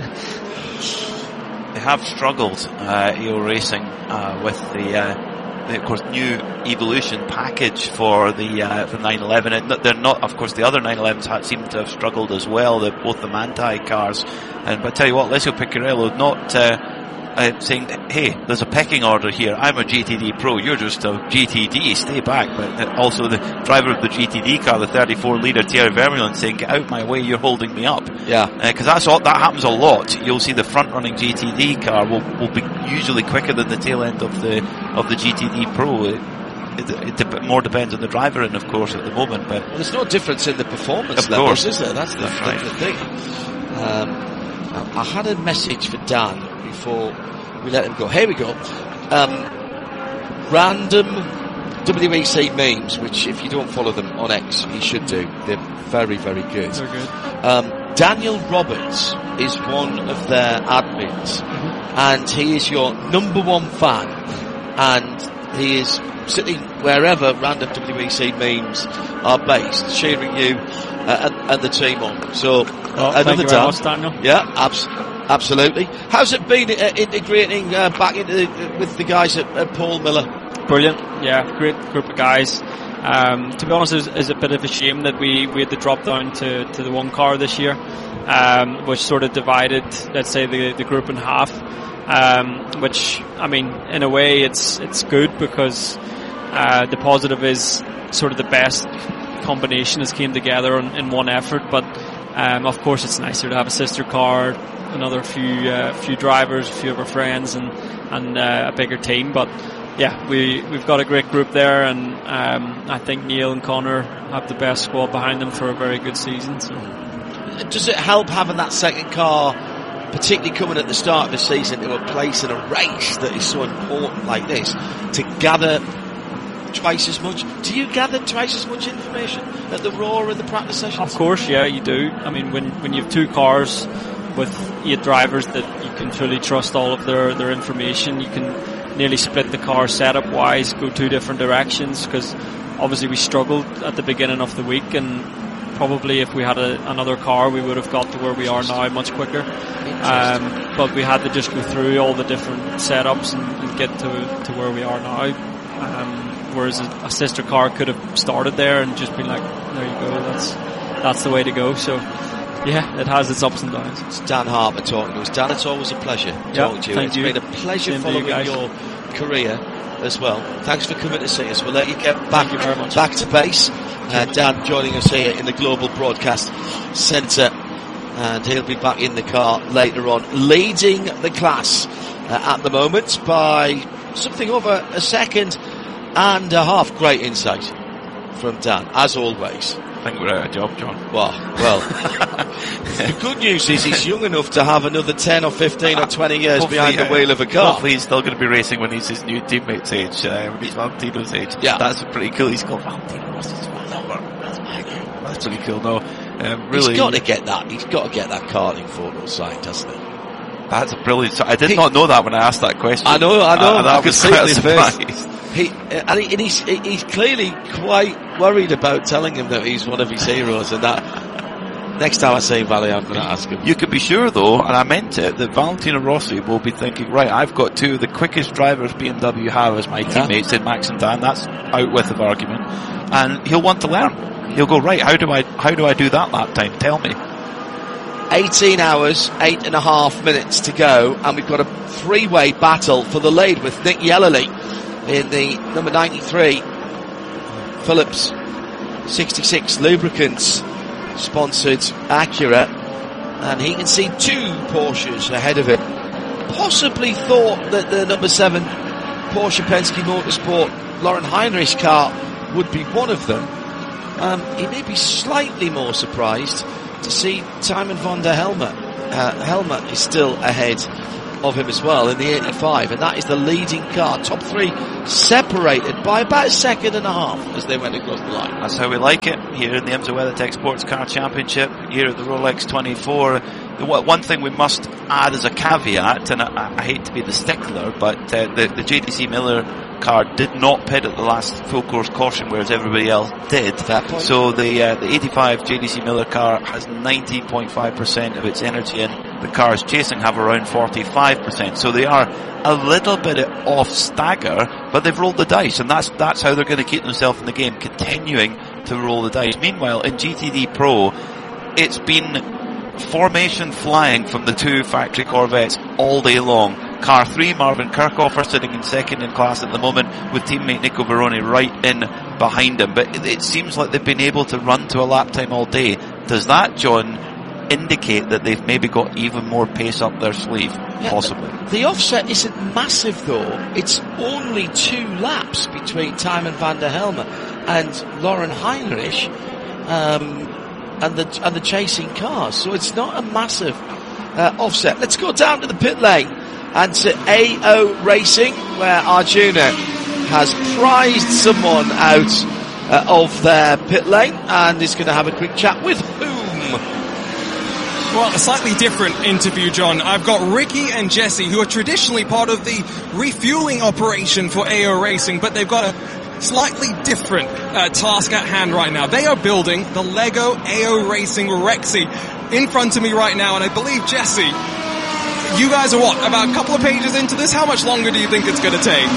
They have struggled, uh, E O Racing, uh, with the, uh, the, of course, new Evolution package for the uh, for nine eleven. And they're not, of course, the other nine elevens ha- seem to have struggled as well. The, both the Manti cars, and but I tell you what, Alessio Picciarello not. Uh, Uh, saying, hey, there's a pecking order here. I'm a G T D Pro. You're just a G T D. Stay back. But uh, also the driver of the G T D car, the thirty-four litre Thierry Vermeulen, saying, get out my way. You're holding me up. Yeah. Because uh, that's all, that happens a lot. You'll see the front-running G T D car will will be usually quicker than the tail end of the of the G T D Pro. It, it, it dep- more depends on the driver, and of course at the moment. But well, there's no difference in the performance of levels, course. is there? That's the, That's the, right. the thing. Um, I, I had a message for Dan before we let him go. Here we go. Um, random W E C memes, which if you don't follow them on X, you should do. They're very, very good. They're good. Um, Daniel Roberts is one of their admins, and he is your number one fan, and he is sitting wherever random W E C memes are based, cheering you uh, and, and the team on. So, Well, uh, thank another you very Dan. much, Daniel. Yeah, abs- absolutely. How's it been uh, integrating uh, back into the, with the guys at, at Paul Miller? Brilliant, yeah, great group of guys. Um, to be honest, it's, it's a bit of a shame that we, we had to drop down to, to the one car this year, um, which sort of divided, let's say, the, the group in half. Um, which, I mean, in a way, it's it's good because uh, the positive is sort of the best combination has came together in, in one effort. But um, of course, it's nicer to have a sister car, another few uh, few drivers, a few of our friends, and and uh, a bigger team. But yeah, we we've got a great group there, and um, I think Neil and Connor have the best squad behind them for a very good season. So, does it help having that second car, particularly coming at the start of the season, to a place in a race that is so important like this, to gather twice as much? Do you gather twice as much information at the Raw and the practice sessions? Of course, yeah, you do. I mean, when when you have two cars with eight drivers that you can fully trust all of their, their information, you can nearly split the car setup wise, go two different directions, because obviously we struggled at the beginning of the week, and probably if we had a, another car we would have got to where we are now much quicker. Um, but we had to just go through all the different setups and, and get to to where we are now. Um, whereas a, a sister car could have started there and just been like, there you go, that's that's the way to go. So yeah, it has its ups and downs. It's Dan Harper talking to us. Dan, it's always a pleasure yeah, talking to you. Thank It's you. been a pleasure Same to following you guys. your career as well. Thanks for coming to see us. We'll let you get back, Thank you very much. back to base. Uh, Dan joining us here in the Global Broadcast Centre, and he'll be back in the car later on, leading the class uh, at the moment by something over a second and a half. Great insight from Dan, as always. I think we're out of job, John. Well, well. The good news is he's young enough to have another ten or fifteen or twenty years Hopefully, behind the uh, wheel of a car. Hopefully he's still going to be racing when he's his new teammate's age, uh, when he's Valentino's age. Yeah. That's pretty cool. He's called Valentino Rossi's number. That's pretty, that's pretty cool. No, um, really. He's got to get that. He's got to get that karting photo signed, hasn't he? That's a brilliant. I did He- not know that when I asked that question. I know, I know. Uh, that I could was see it in quite his a face. surprise. He, uh, and, he, and he's, he's clearly quite worried about telling him that he's one of his heroes, and that next time I see Valley, I'm going to ask him. You can be sure, though, and I meant it, that Valentino Rossi will be thinking, right, I've got two of the quickest drivers B M W have as my Yeah. teammates in Max and Dan. That's out with of argument, and he'll want to learn. He'll go, right, how do I how do I do that lap time? Tell me. eighteen hours, eight and a half minutes to go, and we've got a three-way battle for the lead with Nick Yellerly in the number ninety-three Phillips sixty-six Lubricants sponsored Acura, and he can see two Porsches ahead of him. possibly thought that the number seven Porsche Penske Motorsport Laurin Heinrich car would be one of them. Um, he may be slightly more surprised to see Timon van der Helme. Uh, Helme is still ahead of him as well in the eighty-five, and that is the leading car. Top three separated by about a second and a half as they went across the line. That's how we like it here in the IMSA WeatherTech Sports Car Championship, here at the Rolex twenty-four. The one thing we must add as a caveat, and I, I hate to be the stickler, but uh, the, the J T C Miller car did not pit at the last full course caution, whereas everybody else did. So the uh, the eighty-five J D C Miller car has nineteen point five percent of its energy in. The cars chasing have around forty-five percent. So they are a little bit off stagger, but they've rolled the dice, and that's that's how they're going to keep themselves in the game, continuing to roll the dice. Meanwhile, in G T D Pro, it's been formation flying from the two factory Corvettes all day long. Car three, Marvin Kirchhofer, sitting in second in class at the moment, with teammate Nico Baroni right in behind him. But it, it seems like they've been able to run to a lap time all day. Does that, John, indicate that they've maybe got even more pace up their sleeve? Yeah, possibly. The, the offset isn't massive though. It's only two laps between Timon van der Helme and Laurin Heinrich. Um, and the and the chasing cars, so it's not a massive uh, offset. Let's go down to the pit lane and to A O Racing, where Arjuna has prized someone out uh, of their pit lane and is going to have a quick chat with whom? Well, a slightly different interview, John. I've got Ricky and Jesse, who are traditionally part of the refueling operation for A O Racing, but they've got a slightly different uh, task at hand right now. They are building the Lego A O Racing Rexy in front of me right now, and I believe, Jesse, you guys are what, about a couple of pages into this? How much longer do you think it's going to take?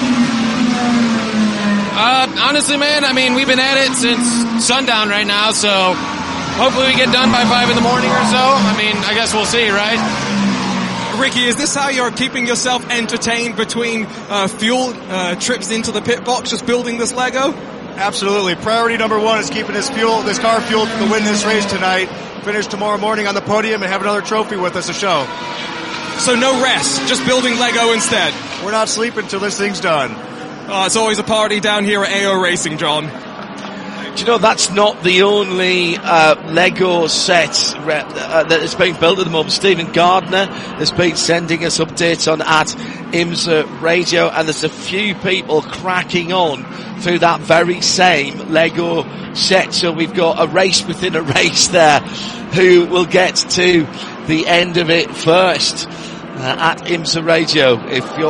Uh, honestly, man, I mean, we've been at it since sundown right now, so hopefully we get done by five in the morning or so. I mean, I guess we'll see, right? Ricky, is this how you're keeping yourself entertained between uh, fuel uh, trips into the pit box, just building this Lego? Absolutely. Priority number one is keeping this fuel, this car fueled to win this race tonight, finish tomorrow morning on the podium, and have another trophy with us to show. So no rest, just building Lego instead? We're not sleeping until this thing's done. Oh, it's always a party down here at A O Racing, John. Do you know that's not the only uh, Lego set rep, uh, that is being built at the moment? Stephen Gardner has been sending us updates on at IMSA Radio, and there's a few people cracking on through that very same Lego set. So we've got a race within a race there. Who will get to the end of it first uh, at IMSA Radio if you're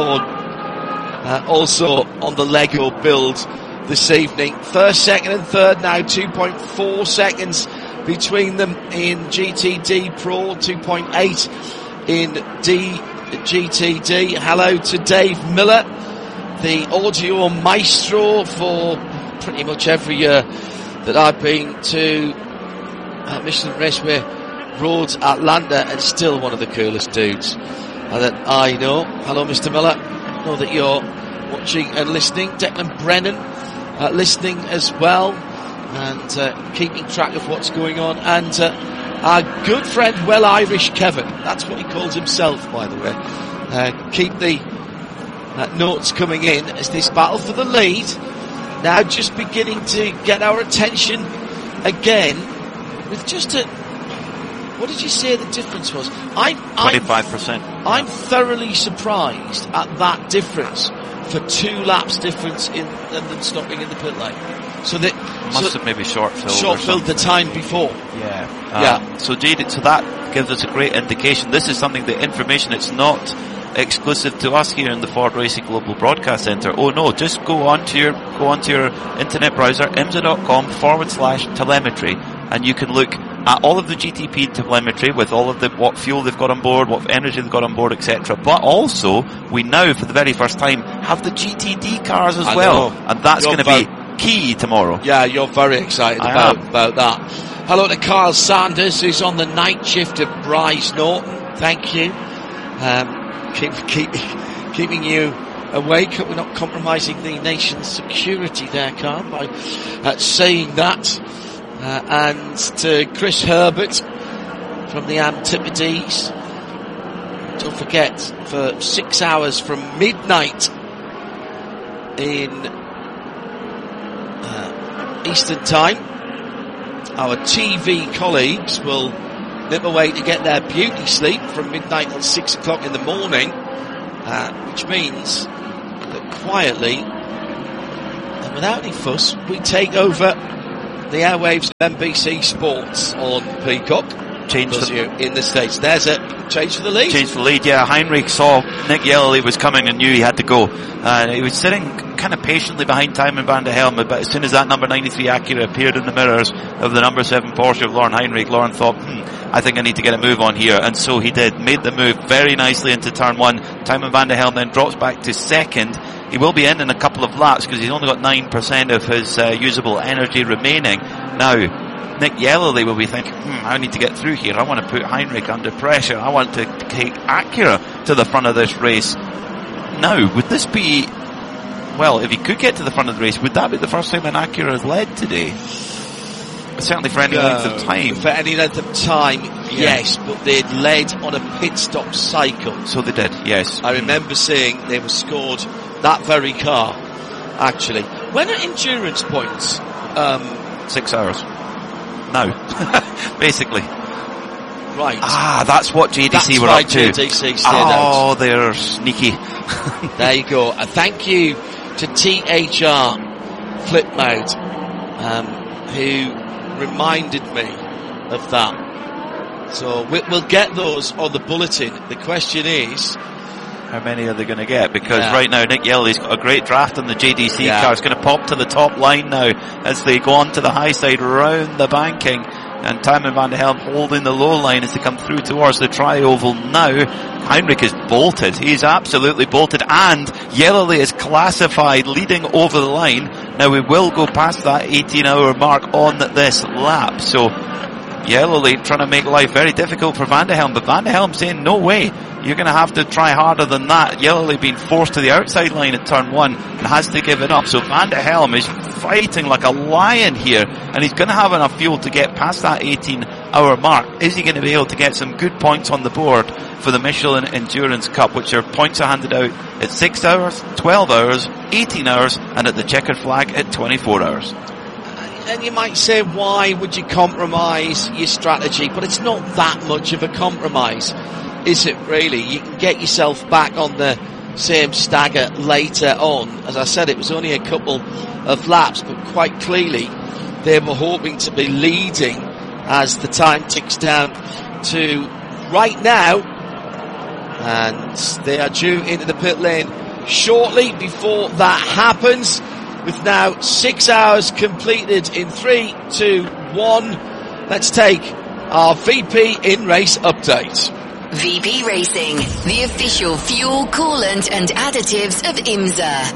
uh, also on the Lego build this evening. First, second and third now, two point four seconds between them in G T D Pro, two point eight in D G T D. Hello to Dave Miller, the audio maestro for pretty much every year that I've been to uh, Michelin Raceway Road Atlanta, and still one of the coolest dudes uh, that I know. Hello, Mister Miller. I know that you're watching and listening. Declan Brennan Uh, listening as well, and uh, keeping track of what's going on, and uh, our good friend Well Irish Kevin, that's what he calls himself, by the way. Uh, keep the uh, notes coming in as this battle for the lead now just beginning to get our attention again, with just a, what did you say the difference was? I'm, twenty-five percent. I'm, I'm thoroughly surprised at that difference. For two laps difference in and them stopping in the pit lane. So that must so have maybe short filled. Short filled the time before. Yeah. Uh, yeah. So Jade, so that gives us a great indication. This is something, the information, it's not exclusive to us here in the Ford Racing Global Broadcast Centre. Oh no, just go onto your go onto your internet browser, imsa.com forward slash telemetry, and you can look at all of the G T P telemetry with all of the what fuel they've got on board, what energy they've got on board, et cetera. But also, we now, for the very first time, have the G T D cars as I well, know. and that's going to be very, key tomorrow. Yeah, you're very excited I about am. about that. Hello to Carl Sanders, who's on the night shift at Bryce Norton. Thank you. Um, keep keep keeping you awake. We're not compromising the nation's security there, Carl, by uh, saying that. Uh, and to Chris Herbert from the Antipodes, don't forget, for six hours from midnight in uh, Eastern Time, our T V colleagues will nip away to get their beauty sleep from midnight till six o'clock in the morning, uh, which means that quietly and without any fuss, we take over the airwaves of N B C Sports on Peacock. Change the, you in the States. There's a change for the lead. Change for the lead, yeah. Heinrich saw Nick Yelloly was coming and knew he had to go. Uh, he was sitting kind of patiently behind Tijmen van de Helm, but as soon as that number ninety-three Acura appeared in the mirrors of the number seven Porsche of Lauren Heinrich, Lauren thought, hmm, I think I need to get a move on here. And so he did. Made the move very nicely into turn one. Tijmen van de Helm then drops back to second. He will be in in a couple of laps because he's only got nine percent of his uh, usable energy remaining. Now, Nick Yelloly will be thinking, hmm, I need to get through here. I want to put Heinrich under pressure. I want to take Acura to the front of this race. Now, would this be, well, if he could get to the front of the race, would that be the first time an Acura has led today? Certainly for any uh, length of time. For any length of time, yeah. Yes, but they'd led on a pit stop cycle. So they did, yes. I remember seeing they were scored that very car, actually. When are endurance points? Um, Six hours. No, basically. Right. Ah, that's what J D C that's were why up to. J D C stayed oh, out. They're sneaky. There you go. A thank you to T H R Flip Mode, um, who reminded me of that. So we, we'll get those on the bulletin. The question is, how many are they going to get? Because yeah. right now Nick Yelloly's got a great draft on the J D C yeah. car. It's going to pop to the top line now as they go on to the high side round the banking. And Tijmen van de Helm holding the low line as they come through towards the tri-oval now. Heinrich is bolted. He's absolutely bolted. And Yelloly is classified leading over the line. Now we will go past that eighteen hour mark on this lap. So Yelloly trying to make life very difficult for Van de Helm, but Van de Helm saying no way, you're going to have to try harder than that. Yelloly being forced to the outside line at turn one and has to give it up. So Van de Helm is fighting like a lion here, and he's going to have enough fuel to get past that eighteen hour mark. Is he going to be able to get some good points on the board for the Michelin Endurance Cup, which are points are handed out at six hours, twelve hours, eighteen hours, and at the checkered flag at twenty-four hours. And you might say, why would you compromise your strategy? But it's not that much of a compromise, is it really? You can get yourself back on the same stagger later on. As I said, it was only a couple of laps, but quite clearly they were hoping to be leading as the time ticks down to right now. And they are due into the pit lane shortly. Before that happens, with now six hours completed in three, two, one. Let's take our V P in-race update. V P Racing, the official fuel, coolant and additives of IMSA.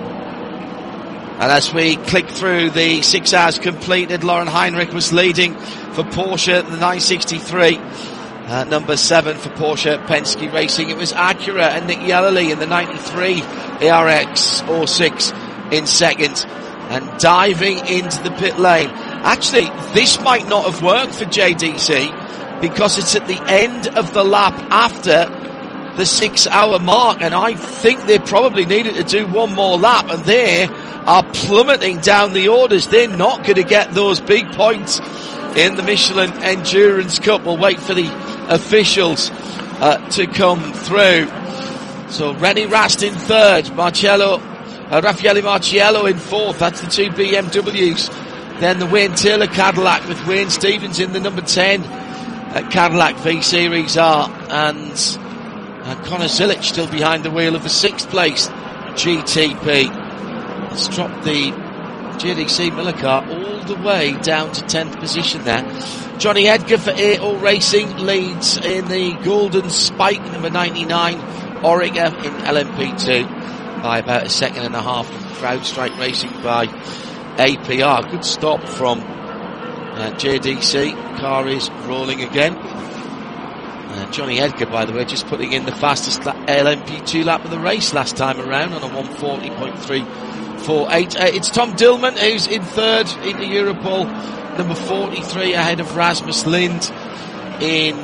And as we click through the six hours completed, Lauren Heinrich was leading for Porsche, the nine sixty-three. Uh, number seven for Porsche Penske Racing. It was Acura and Nick Yelloly in the ninety-three A R X oh six in second, and diving into the pit lane. Actually, this might not have worked for J D C because it's at the end of the lap after the six hour mark, and I think they probably needed to do one more lap, and they are plummeting down the orders. They're not going to get those big points in the Michelin Endurance Cup. We'll wait for the officials uh, to come through. So René Rast in third, Marcello Uh, Raffaele Marciello in fourth. That's the two B M Ws. Then the Wayne Taylor Cadillac with Wayne Stevens in the number ten uh, Cadillac V Series R, and uh, Connor Zilic still behind the wheel of the sixth place G T P. Let's drop the J D C Miller car all the way down to tenth position there. Johnny Edgar for A O Racing leads in the Golden Spike number ninety-nine Orica in L M P two. By about a second and a half. CrowdStrike Racing by A P R. Good stop from uh, J D C. Car is rolling again. Uh, Johnny Edgar, by the way, just putting in the fastest la- L M P two lap of the race last time around on a one forty point three four eight. Uh, it's Tom Dillman who's in third in the Europol, number forty-three, ahead of Rasmus Lind in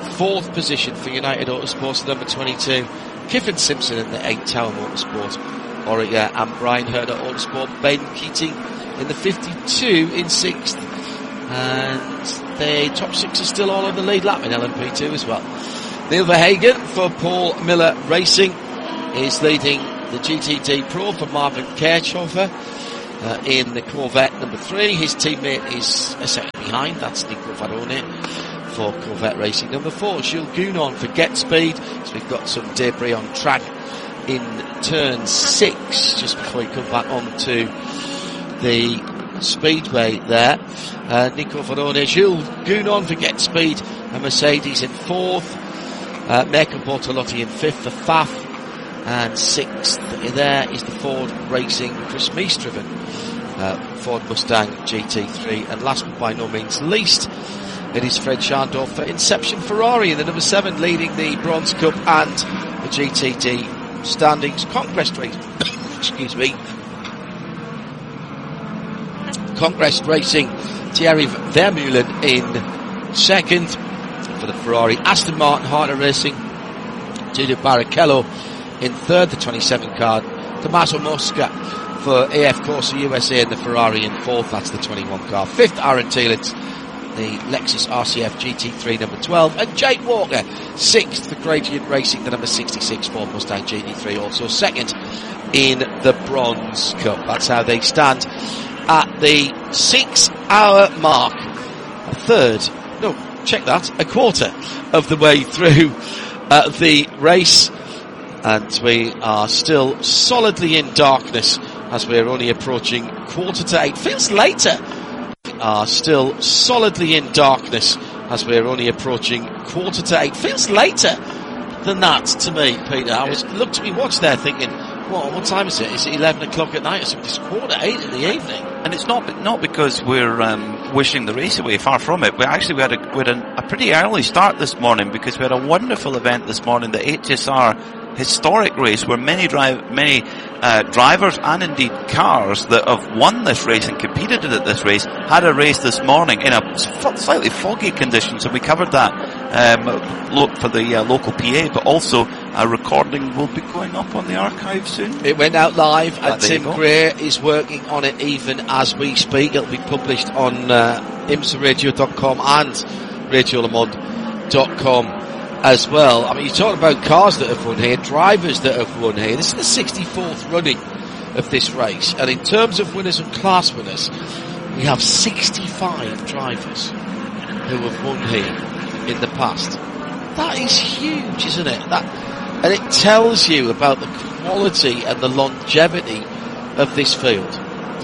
fourth position for United Autosports, number twenty-two. Kiffin Simpson in the eight, Tower Motorsport, Orica, and Brian Herder Autosport. Ben Keating in the fifty-two in sixth. And the top six are still all on the lead lap in L M P two as well. Neil Verhagen for Paul Miller Racing is leading the G T D Pro for Marvin Kirchhofer uh, in the Corvette number three. His teammate is a second behind. That's Nico Varone for Corvette Racing number four. Jules Gounon for Get Speed. So we've got some debris on track in turn six just before we come back onto the speedway there. Uh, Nico Varone, Jules Gounon for Get Speed, and Mercedes in fourth. Uh, Mirko Bortolotti in fifth for F A F, and sixth there is the Ford Racing Chris Meese driven uh, Ford Mustang G T three, and last but by no means least, it is Fred Schandorf for Inception Ferrari in the number seven, leading the Bronze Cup and the G T D standings. Conquest Racing, excuse me, Conquest Racing, Thierry Vermeulen in second for the Ferrari. Aston Martin Harter Racing, Giulio Barrichello in third, the twenty-seven car. Tommaso Mosca for A F Corsa U S A in the Ferrari in fourth, that's the twenty-one car. Fifth, Aaron Telitz, the Lexus R C F G T three number twelve, and Jake Walker sixth for Gradient Racing, the number sixty-six Ford Mustang G T three, also second in the Bronze Cup. That's how they stand at the six hour mark. A third, no, check that, a quarter of the way through uh, the race, and we are still solidly in darkness as we're only approaching quarter to eight. Feels later. We are still solidly in darkness as we're only approaching quarter to eight. Feels later than that to me, Peter. I was looked at me watch there thinking, what, what time is it? Is it eleven o'clock at night or something? It's quarter eight in the evening. And it's not not because we're um, wishing the race away, far from it. We actually we had, a, we had a, a pretty early start this morning because we had a wonderful event this morning, the H S R historic race, where many drive many uh, drivers and indeed cars that have won this race and competed in it this race had a race this morning in a slightly foggy condition. So we covered that um, look for the uh, local P A, but also a recording will be going up on the archive soon. It went out live, and ah, Tim Gray is working on it even as we speak. It'll be published on uh, imsa radio dot com and radio le monde dot com as well. I mean, you're talking about cars that have won here, drivers that have won here. This is the sixty-fourth running of this race, and in terms of winners and class winners, we have sixty-five drivers who have won here in the past. That is huge, isn't it? That, and it tells you about the quality and the longevity of this field.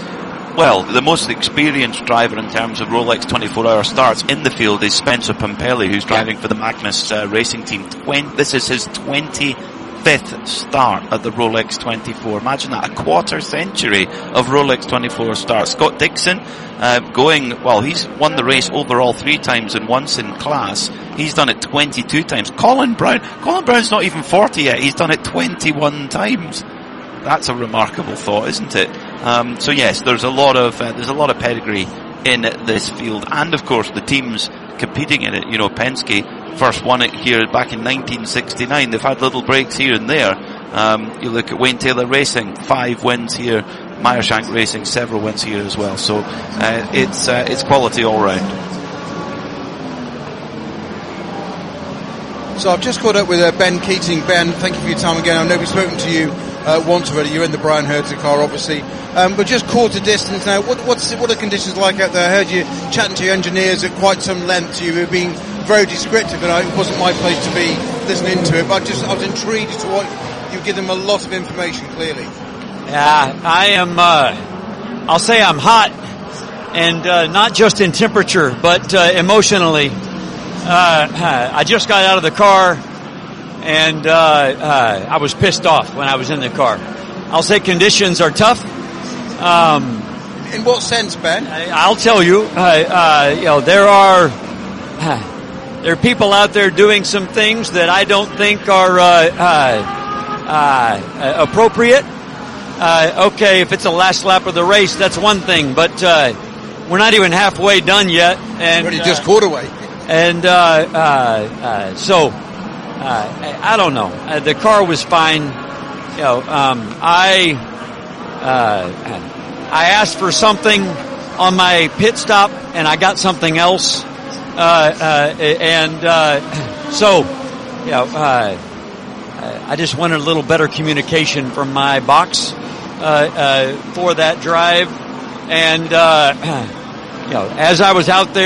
Well, the most experienced driver in terms of Rolex twenty-four hour starts in the field is Spencer Pumpelly, who's driving for the Magnus uh, Racing Team. Twen- this is his twenty-fifth start at the Rolex twenty-four. Imagine that, a quarter century of Rolex twenty-four starts. Scott Dixon, uh, going, well, he's won the race overall three times and once in class. He's done it twenty-two times. Colin Brown, Colin Brown's not even forty yet. He's done it twenty-one times. That's a remarkable thought, isn't it? Um, so yes, there's a lot of uh, there's a lot of pedigree in this field, and of course the teams competing in it. You know, Penske first won it here back in nineteen sixty-nine. They've had little breaks here and there. Um, you look at Wayne Taylor Racing, five wins here. Meyershank Racing, several wins here as well. So uh, it's uh, it's quality all round. So I've just caught up with uh, Ben Keating. Ben, thank you for your time again. I know we've spoken to you uh, once already. You're in the Brian Herder car, obviously. Um, but just quarter distance now. What, what's what are conditions like out there? I heard you chatting to your engineers at quite some length. You were being very descriptive, and I, it wasn't my place to be listening to it. But I just I was intrigued as to what you give them a lot of information. Clearly, yeah, I am. Uh, I'll say I'm hot, and uh, not just in temperature, but uh, emotionally. Uh, I just got out of the car, and uh, uh, I was pissed off when I was in the car. I'll say conditions are tough. Um, in what sense, Ben? I, I'll tell you. Uh, uh, you know, there are uh, there are people out there doing some things that I don't think are uh, uh, uh, appropriate. Uh, okay, if it's the last lap of the race, that's one thing, but uh, we're not even halfway done yet. And already just uh, quarter way. and uh, uh, uh, so uh, I, I don't know. Uh, the car was fine. You know, um, I uh, I asked for something on my pit stop, and I got something else. Uh, uh, and uh, so, you know, uh, I just wanted a little better communication from my box uh, uh, for that drive. And uh, you know, as I was out there.